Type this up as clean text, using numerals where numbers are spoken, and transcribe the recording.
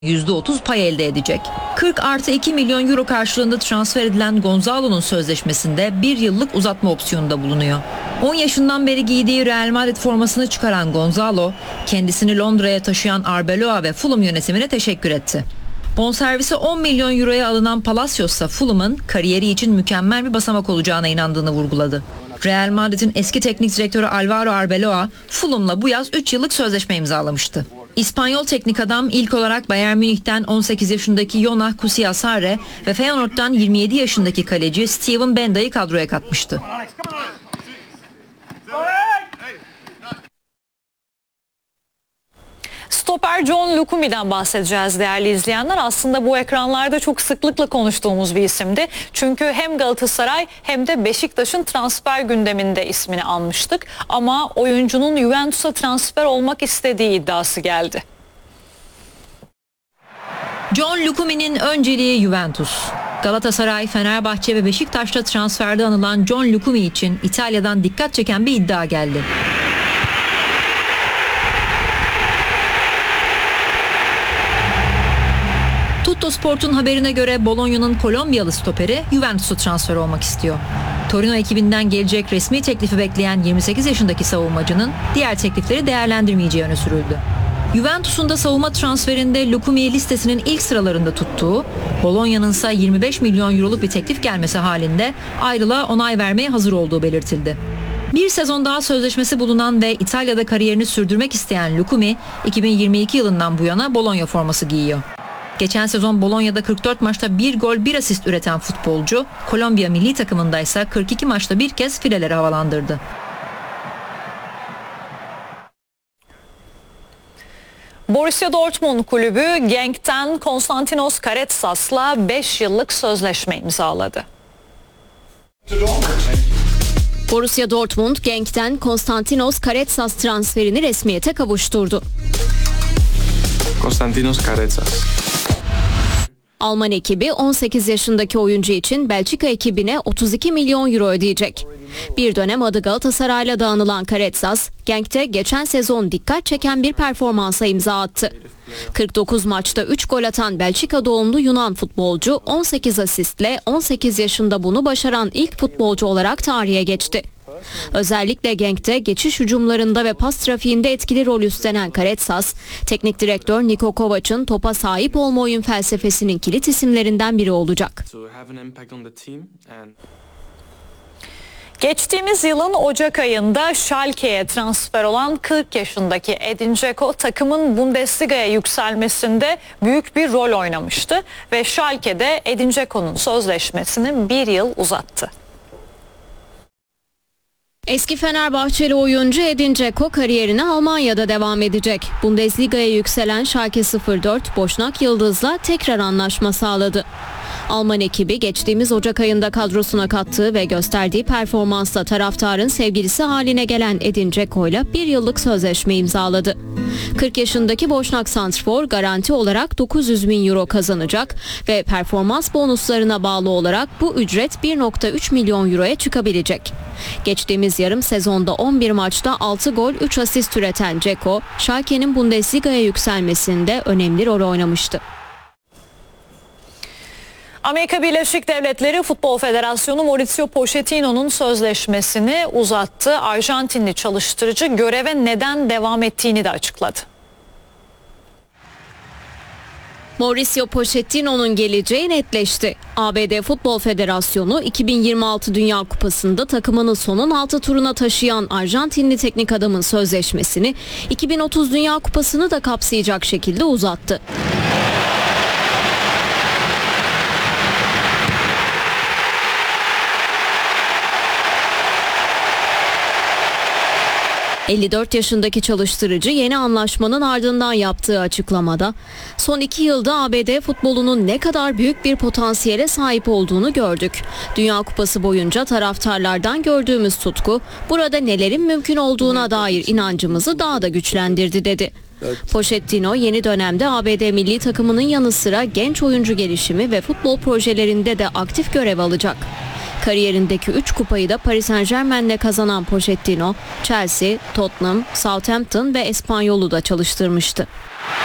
%30 pay elde edecek. 40+2 milyon euro karşılığında transfer edilen Gonzalo'nun sözleşmesinde bir yıllık uzatma opsiyonu da bulunuyor. 10 yaşından beri giydiği Real Madrid formasını çıkaran Gonzalo, kendisini Londra'ya taşıyan Arbeloa ve Fulham yönetimine teşekkür etti. Bonservisi 10 milyon euroya alınan Palacios ise Fulham'ın kariyeri için mükemmel bir basamak olacağına inandığını vurguladı. Real Madrid'in eski teknik direktörü Alvaro Arbeloa, Fulham'la bu yaz 3 yıllık sözleşme imzalamıştı. İspanyol teknik adam ilk olarak Bayern Münih'ten 18 yaşındaki Jonah Kusiasare ve Feyenoord'dan 27 yaşındaki kaleci Steven Benda'yı kadroya katmıştı. Stoper John Lukumi'den bahsedeceğiz değerli izleyenler. Aslında bu ekranlarda çok sıklıkla konuştuğumuz bir isimdi. Çünkü hem Galatasaray hem de Beşiktaş'ın transfer gündeminde ismini anmıştık. Ama oyuncunun Juventus'a transfer olmak istediği iddiası geldi. John Lukumi'nin önceliği Juventus. Galatasaray, Fenerbahçe ve Beşiktaş'ta transferde anılan John Lukumi için İtalya'dan dikkat çeken bir iddia geldi. Tuttosport'un haberine göre Bologna'nın Kolombiyalı stoperi Juventus'a transfer olmak istiyor. Torino ekibinden gelecek resmi teklifi bekleyen 28 yaşındaki savunmacının diğer teklifleri değerlendirmeyeceği öne sürüldü. Juventus'un da savunma transferinde Lukumi'yi listesinin ilk sıralarında tuttuğu, Bologna'nın ise 25 milyon euroluk bir teklif gelmesi halinde ayrılığa onay vermeye hazır olduğu belirtildi. Bir sezon daha sözleşmesi bulunan ve İtalya'da kariyerini sürdürmek isteyen Lukumi, 2022 yılından bu yana Bologna forması giyiyor. Geçen sezon Bologna'da 44 maçta 1 gol 1 asist üreten futbolcu, Kolombiya milli takımında ise 42 maçta bir kez fileleri havalandırdı. Borussia Dortmund kulübü Genk'ten Konstantinos Karatsas'la 5 yıllık sözleşme imzaladı. Borussia Dortmund, Genk'ten Konstantinos Karatsas transferini resmiyete kavuşturdu. Konstantinos Karatsas. Alman ekibi 18 yaşındaki oyuncu için Belçika ekibine 32 milyon euro ödeyecek. Bir dönem adı Galatasaray'la da anılan Karatsas, Genk'te geçen sezon dikkat çeken bir performansa imza attı. 49 maçta 3 gol atan Belçika doğumlu Yunan futbolcu 18 asistle 18 yaşında bunu başaran ilk futbolcu olarak tarihe geçti. Özellikle Genk'te geçiş hücumlarında ve pas trafiğinde etkili rol üstlenen Karatsas, teknik direktör Niko Kovac'ın topa sahip olma oyun felsefesinin kilit isimlerinden biri olacak. Geçtiğimiz yılın Ocak ayında Schalke'ye transfer olan 40 yaşındaki Edin Dzeko takımın Bundesliga'ya yükselmesinde büyük bir rol oynamıştı ve Schalke'de Edin Dzeko'nun sözleşmesini bir yıl uzattı. Eski Fenerbahçeli oyuncu Edin Dzeko kariyerine Almanya'da devam edecek. Bundesliga'ya yükselen Schalke 04, Boşnak Yıldız'la tekrar anlaşma sağladı. Alman ekibi geçtiğimiz Ocak ayında kadrosuna kattığı ve gösterdiği performansla taraftarın sevgilisi haline gelen Edin Dzeko'yla bir yıllık sözleşme imzaladı. 40 yaşındaki Boşnak santrfor garanti olarak 900 bin euro kazanacak ve performans bonuslarına bağlı olarak bu ücret 1,3 milyon euroya çıkabilecek. Geçtiğimiz yarım sezonda 11 maçta 6 gol 3 asist üreten Dzeko, Schalke'nin Bundesliga'ya yükselmesinde önemli rol oynamıştı. Amerika Birleşik Devletleri Futbol Federasyonu Mauricio Pochettino'nun sözleşmesini uzattı. Arjantinli çalıştırıcı göreve neden devam ettiğini de açıkladı. Mauricio Pochettino'nun geleceği netleşti. ABD Futbol Federasyonu 2026 Dünya Kupası'nda takımını son 16 turuna taşıyan Arjantinli teknik adamın sözleşmesini 2030 Dünya Kupası'nı da kapsayacak şekilde uzattı. ...54 yaşındaki çalıştırıcı yeni anlaşmanın ardından yaptığı açıklamada... ...son 2 yılda ABD futbolunun ne kadar büyük bir potansiyele sahip olduğunu gördük. Dünya Kupası boyunca taraftarlardan gördüğümüz tutku... ...burada nelerin mümkün olduğuna dair inancımızı daha da güçlendirdi dedi. Pochettino yeni dönemde ABD milli takımının yanı sıra genç oyuncu gelişimi ve futbol projelerinde de aktif görev alacak. Kariyerindeki 3 kupayı da Paris Saint-Germain'le kazanan Pochettino, Chelsea, Tottenham, Southampton ve Espanyol'u da çalıştırmıştı.